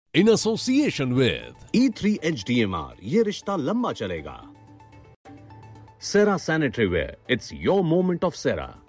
in association with E3 HDMR, ये रिश्ता लंबा चलेगा. Cera Sanitary Ware, it's your moment of Cera.